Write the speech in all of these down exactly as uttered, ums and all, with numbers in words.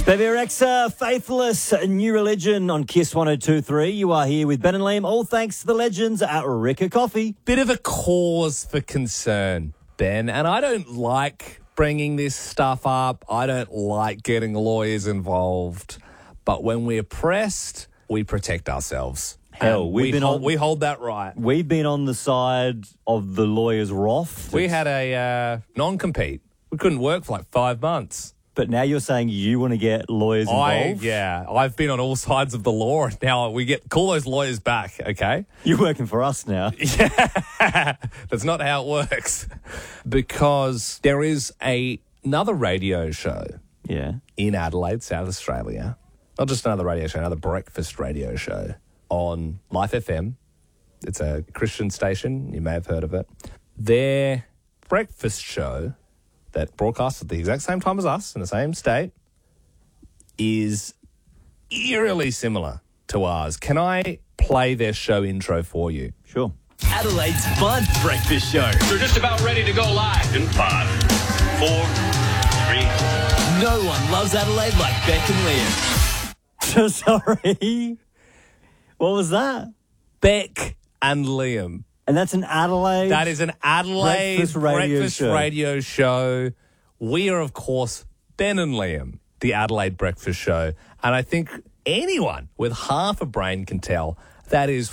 Baby Rexa, Faithless, New Religion on Kiss one oh two point three. You are here with Ben and Liam, all thanks to the legends at Ricca Coffee. Bit of a cause for concern, Ben, and I don't like bringing this stuff up. I don't like getting lawyers involved. But when we're pressed, we protect ourselves. Hell, And we've we been hold, on- we hold that right. We've been on the side of the lawyer's wrath. We had a uh, non-compete. We couldn't work for like five months. But now you're saying you want to get lawyers I, involved? yeah, I've been on all sides of the law. Now we get call those lawyers back, okay? You're working for us now. Yeah, that's not how it works. Because there is a another radio show Yeah. in Adelaide, South Australia. Not just another radio show, another breakfast radio show on Life F M. It's a Christian station. You may have heard of it. Their breakfast show that broadcasts at the exact same time as us in the same state is eerily similar to ours. Can I play their show intro for you? Sure. Adelaide's Bud Breakfast Show. We're just about ready to go live in five, four, three. No one loves Adelaide like Beck and Liam. Sorry. What was that? Beck and Liam. And that's an Adelaide. That is an Adelaide Breakfast radio breakfast show. radio show. We are, of course, Ben and Liam, the Adelaide Breakfast Show. And I think anyone with half a brain can tell that is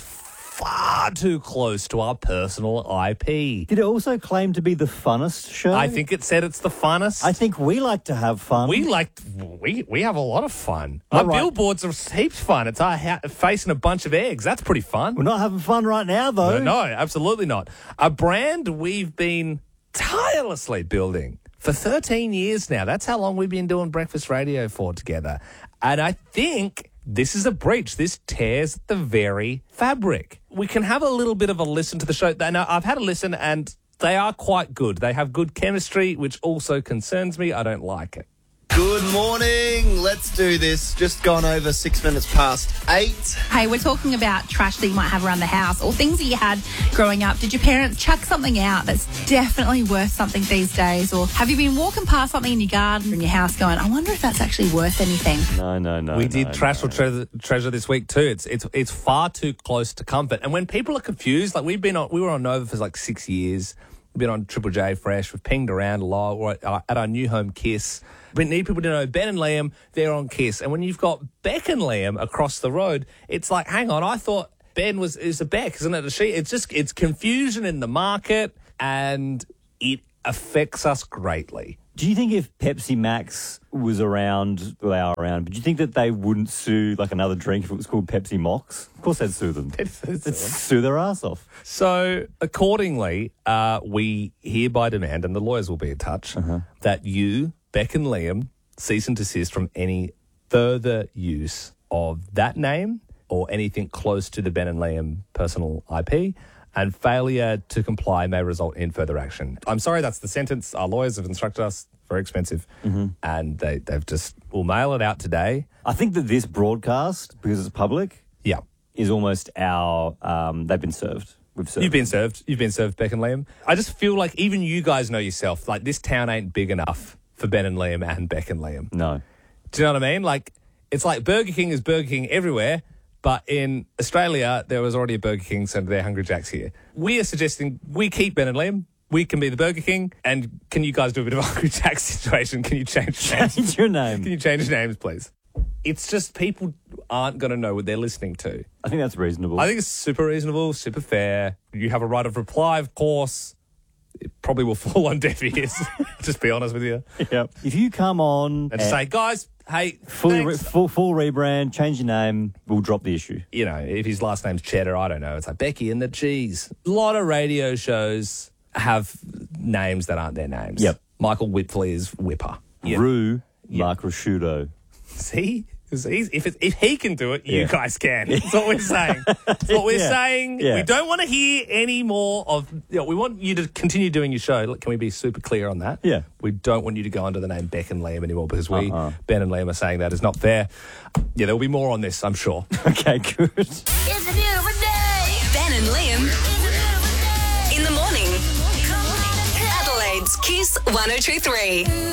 far too close to our personal I P. Did it also claim to be the funnest show? I think it said it's the funnest. I think we like to have fun. we like we we have a lot of fun. All Our right. billboards are heaps fun. It's our ha- facing a bunch of eggs. That's pretty fun. We're not having fun right now, though. No, no, absolutely not. A brand we've been tirelessly building for thirteen years now. That's how long we've been doing breakfast radio for together. And I think this is a breach. This tears the very fabric. We can have a little bit of a listen to the show. Now, I've had a listen and they are quite good. They have good chemistry, which also concerns me. I don't like it. Good morning. Let's do this. Just gone over six minutes past eight. Hey, we're talking about trash that you might have around the house or things that you had growing up. Did your parents chuck something out that's definitely worth something these days? Or have you been walking past something in your garden or in your house going, I wonder if that's actually worth anything? No, no, no. We no, did trash no. or treasure, treasure this week too. It's it's it's far too close to comfort. And when people are confused, like we've been on, we were on Nova for like six years. We've been on Triple J Fresh. We've pinged around a lot. We're at our, at our new home, Kiss. We need people to know Ben and Liam, they're on Kiss. And when you've got Beck and Liam across the road, it's like, hang on, I thought Ben was is a Beck, isn't it a she? It's just it's confusion in the market, and it affects us greatly. Do you think if Pepsi Max was around, well, they are around, but do you think that they wouldn't sue like another drink if it was called Pepsi Mox? Of course they'd sue them. They'd sue their ass off. So, accordingly, uh, we hereby demand, and the lawyers will be in touch, Uh-huh. that you, Beck and Liam, cease and desist from any further use of that name or anything close to the Ben and Liam personal I P, and failure to comply may result in further action. I'm sorry, that's the sentence. Our lawyers have instructed us. Very expensive. Mm-hmm. And they, they've just, we'll mail it out today. I think that this broadcast, because it's public, Yeah. is almost our, um, they've been served. We've served. You've been served. You've been served, Beck and Liam. I just feel like even you guys know yourself, like this town ain't big enough for Ben and Liam and Beck and Liam. No. Do you know what I mean? Like, it's like Burger King is Burger King everywhere, but in Australia, there was already a Burger King, so they're Hungry Jacks here. We are suggesting we keep Ben and Liam. We can be the Burger King, and can you guys do a bit of a Hungry Jacks situation? Can you change names? Change your name. Can you change names, please? It's just people aren't going to know what they're listening to. I think that's reasonable. I think it's super reasonable, super fair. You have a right of reply, of course. It probably will fall on deaf ears, just be honest with you. Yep. If you come on And just say, guys, hey, fully re- thanks. full, full rebrand, change your name, we'll drop the issue. You know, if his last name's Cheddar, I don't know. It's like Becky and the Cheese. A lot of radio shows have names that aren't their names. Yep. Michael Whitfley is Whipper. Yeah. Rue Mark Rasciuto. See? See? If, it, if he can do it, you Yeah. guys can. That's what we're saying. That's what we're Yeah. saying. Yeah. We don't want to hear any more of... You know, we want you to continue doing your show. Look, can we be super clear on that? Yeah. We don't want you to go under the name Beck and Liam anymore because we, Uh-uh. Ben and Liam, are saying that is not fair. Yeah, there will be more on this, I'm sure. Okay, good. It's a beautiful day. Ben and Liam It's a beautiful day. in the morning. Adelaide's Kiss one oh two three.